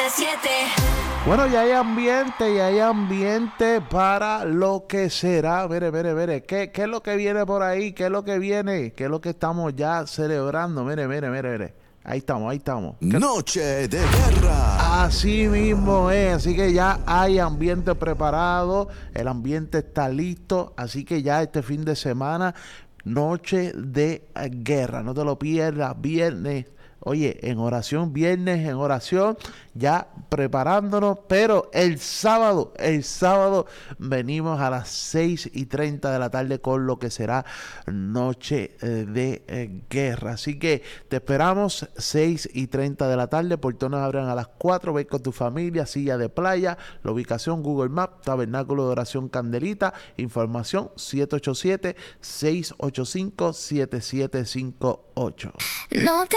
937. Bueno, ya hay ambiente para lo que será. Mire, ¿qué es lo que viene por ahí? ¿Qué es lo que viene? ¿Qué es lo que estamos ya celebrando? Mire. Ahí estamos. Noche de Guerra. Así mismo es, así que ya hay ambiente preparado, el ambiente está listo, así que ya este fin de semana, Noche de Guerra, no te lo pierdas, viernes. Oye, viernes en oración, ya preparándonos, pero el sábado venimos a las 6:30 de la tarde con lo que será Noche de Guerra. Así que te esperamos 6:30 de la tarde, portones abren a las 4, ven con tu familia, silla de playa, la ubicación Google Maps, Tabernáculo de Oración Candelita, información 787-685-7758. No te